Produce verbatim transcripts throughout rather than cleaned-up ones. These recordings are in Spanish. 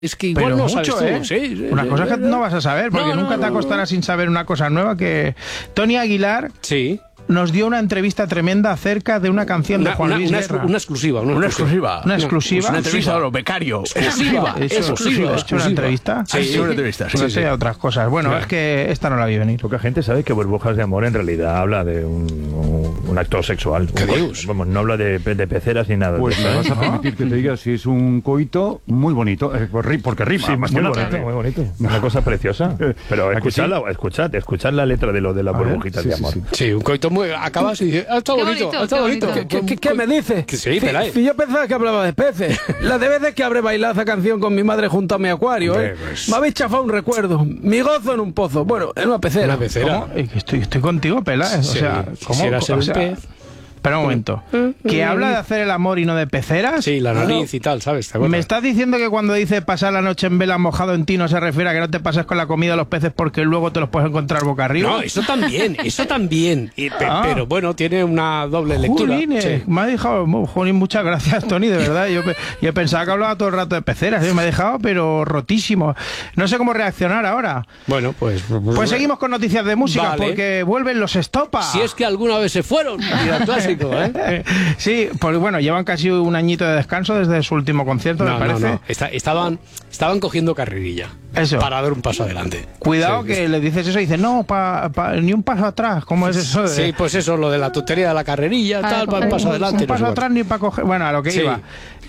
Es que igual pero no mucho, sabes tú, ¿eh? sí, sí, una sí, cosa sí, que no vas a saber, porque no, no, nunca no, te no, acostarás no. sin saber una cosa nueva, que Tony Aguilar Sí. nos dio una entrevista tremenda acerca de una canción Una, de Juan una, Luis una, Guerra. una exclusiva. Una, Una exclusiva. exclusiva. Una exclusiva. Una entrevista a los becarios. Exclusiva. Eso, Eso, exclusiva. ¿Has hecho una entrevista? Sí, Sí, una entrevista. No Sí, sé, sí. a otras cosas. Bueno, Claro. es que esta no la vi venir. Poca gente sabe que Burbujas de Amor en realidad habla de un, un, un acto sexual. ¿Qué Un- dios? Vamos, no habla de, de peceras ni nada. Pues de me eso, vas ¿eh? a permitir que te diga si es un coito muy bonito, eh, por ri- porque rima. Sí, más muy que nada, bonito, ¿eh? muy bonito. Una cosa preciosa. Pero ¿A que escuchadla, escuchad, escuchad la letra de lo de las A ver, burbujitas sí, de sí, amor. sí. Sí, un coito muy... Acabas y dices, ah, está Qué bonito, bonito, está qué bonito. bonito. ¿Qué, qué, qué me dices? Que sí, Pelay. Si yo pensaba que hablaba de peces. Las de veces que habré bailado esa canción con mi madre junto a mi acuario, Hombre, ¿eh? pues- Me habéis chafado un recuerdo. Mi gozo en un pozo. Bueno, en una pecera. Una pecera. ¿Cómo? Eh, que Estoy, estoy contigo, Peláez. O Sí, sea, ¿cómo? quisiera ser O un sea, pez. Espera un momento. ¿Que habla de hacer el amor y no de peceras? Sí, la nariz y tal, ¿sabes? ¿Te acuerdas? ¿Me estás diciendo que cuando dice pasar la noche en vela mojado en ti no se refiere a que no te pases con la comida de los peces porque luego te los puedes encontrar boca arriba? No, eso también, eso también. Y pe- Ah. Pero bueno, tiene una doble lectura. Jolines, Sí. me ha dejado, jolín, muchas gracias, Tony, de verdad. Yo, pe- yo pensaba que hablaba todo el rato de peceras, ¿eh? Me ha dejado, pero rotísimo. No sé cómo reaccionar ahora. Bueno, pues... Pues seguimos con noticias de música, Vale. porque vuelven los Estopa. Si es que alguna vez se fueron. Mira, clásico, ¿eh? Sí, pues bueno, llevan casi un añito de descanso desde su último concierto, No, me no, parece. no. Está- estaban, estaban cogiendo carrerilla. Eso. Para dar un paso adelante. Cuidado Sí, que le dices eso y dices, no, pa, pa- ni un paso atrás. ¿Cómo es eso? de- Sí, pues eso, lo de la tontería de la carrerilla, tal, para un paso adelante. Un no sé paso cuánto. atrás ni para coger. Bueno, a lo que Sí. iba.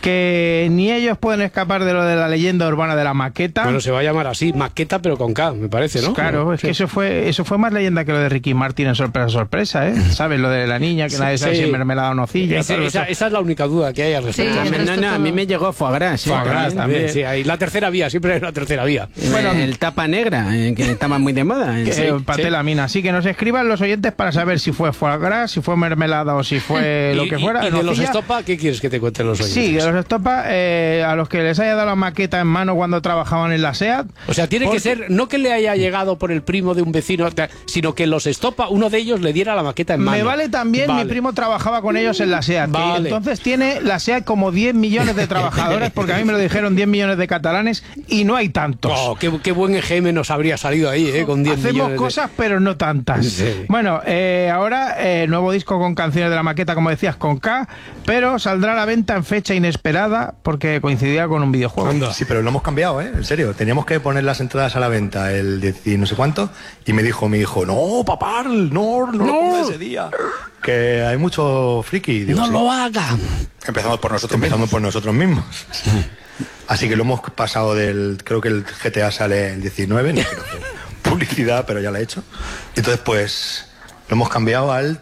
Que ni ellos pueden escapar de lo de la leyenda urbana de la maqueta. Bueno, se va a llamar así, maqueta, pero con K, me parece, ¿no? Claro, es que eso fue eso fue más leyenda que lo de Ricky Martin en Sorpresa Sorpresa, ¿eh? ¿Sabes? Lo de la niña que nadie sabe Sí. si es mermelada o nocilla. Esa, todo esa- eso. esa es la única duda que hay al respecto. Sí, el No, resto no, a mí todo. me llegó foie gras. sí, Foie gras también. también. Sí, ahí la tercera vía, siempre hay una tercera vía. Bueno, el tapa negra, eh, que estaba muy de moda. eh. Que, Sí, eh, patelamina. Así que nos escriban los oyentes para saber si fue foie gras, si fue mermelada o si fue lo Y- que y- fuera. Y, de los nocilla. estopa, ¿qué quieres que te cuenten los oyentes? Sí, de los estopa, eh, a los que les haya dado la maqueta en mano cuando trabajaban en la SEAT. O sea, tiene Porque- que ser, no que le haya llegado por el primo de un vecino, ta- sino que los estopa, uno de ellos le diera la maqueta en mano. Me vale también, Vale. mi primo trabajaba con ellos en la SEAT. que Vale. entonces tiene la SEAT como diez millones de trabajadores, porque a mí me lo dijeron diez millones de catalanes y no hay tantos. Oh, qué, qué buen E G M nos habría salido ahí, ¿eh? Con diez Hacemos millones de- cosas, pero no tantas. Sí. Bueno, eh, ahora eh, nuevo disco con canciones de la maqueta, como decías, con K, pero saldrá a la venta en fecha inesperada porque coincidía con un videojuego. Anda. Sí, pero lo hemos cambiado, ¿eh? En serio. Teníamos que poner las entradas a la venta el diez y no sé cuánto. Y me dijo mi hijo, no, papá, no, no, lo pongas ese día. Que hay mucho friki. Digo, No sí. lo haga. Empezamos por nosotros Empezamos por nosotros mismos. Así que lo hemos pasado del... Creo que el G T A sale el diecinueve, no quiero hacer publicidad, pero ya la he hecho. Entonces, pues, lo hemos cambiado al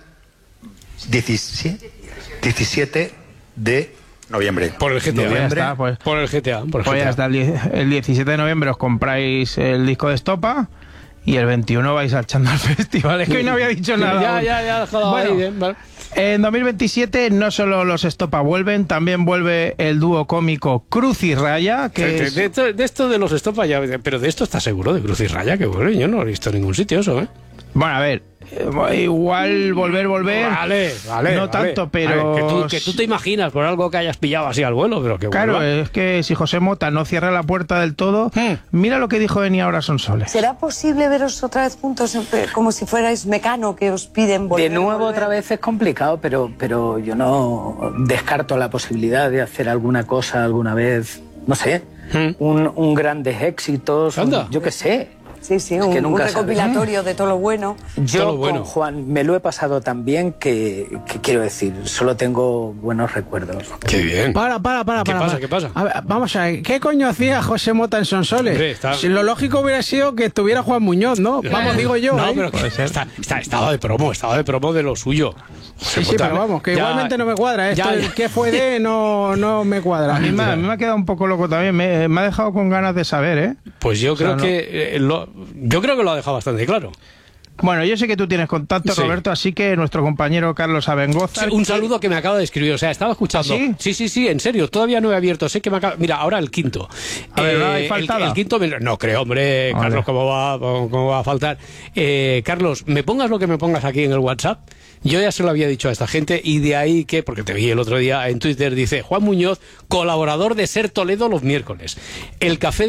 diecisiete, diecisiete de noviembre. Por el G T A. Pues ya Noviembre. está, pues. Por el G T A. Por el Pues G T A. ya está, el die- el diecisiete de noviembre os compráis el disco de Estopa y el veintiuno vais al Chandal Festival. Es que hoy no había dicho nada. Ya, aún. ya, ya, dejado Bueno, ahí, bien, vale. En dos mil veintisiete no solo los Estopa vuelven, también vuelve el dúo cómico Cruz y Raya, que De, es- de esto, de esto de los estopa ya, pero de esto estás seguro, de Cruz y Raya, que bueno, yo no lo he visto en ningún sitio eso, ¿eh? Bueno, a ver, eh, igual volver, volver. Vale, vale. No vale. tanto, A pero- ver, que, tú, que tú te imaginas por algo que hayas pillado así al vuelo, pero que Claro, vuelva. es que si José Mota no cierra la puerta del todo, Hmm. mira lo que dijo Eni Ahora Son Soles. ¿Será posible veros otra vez juntos, eh, como si fuerais Mecano que os piden volver? De nuevo volver? otra vez es complicado, pero, pero yo no descarto la posibilidad de hacer alguna cosa alguna vez, no sé, Hmm. un, un grandes éxitos, un- Anda. yo qué sé. Sí, sí, Es un, que un nunca sabes. recopilatorio de todo lo bueno. Yo Todo bueno. con Juan me lo he pasado tan bien que, que quiero decir, solo tengo buenos recuerdos. Qué bien. Para, para, para. ¿Qué para, pasa, para. qué pasa? A ver, vamos a ver, ¿qué coño hacía José Mota en Sonsoles? Hombre, está- Si lo lógico hubiera sido que estuviera Juan Muñoz, ¿no? Vamos, digo yo. No, ¿eh? pero que está- está- estaba de promo, estaba de promo de lo suyo. Sí, sí, pero vamos, que Ya- igualmente no me cuadra. Esto, ya- el que fue de no, no me cuadra. A mí, me, a mí me ha quedado un poco loco también, me, me ha dejado con ganas de saber, ¿eh? Pues yo O sea, creo no- que eh, lo, yo creo que lo ha dejado bastante claro. Bueno, yo sé que tú tienes contacto, Sí. Roberto, así que nuestro compañero Carlos Abengoza... Sí, un saludo que me acaba de escribir, o sea, estaba escuchando. ¿Ah, sí? Sí, sí, sí, en serio, todavía no he abierto, sé que me acaba... Mira, ahora el quinto. A ver, ¿no hay el, faltada? el quinto, me- no creo, hombre, Vale. Carlos, ¿cómo va, cómo va a faltar? Eh, Carlos, me pongas lo que me pongas aquí en el WhatsApp. Yo ya se lo había dicho a esta gente y de ahí que, porque te vi el otro día en Twitter, dice Juan Muñoz, colaborador de Ser Toledo los miércoles. El café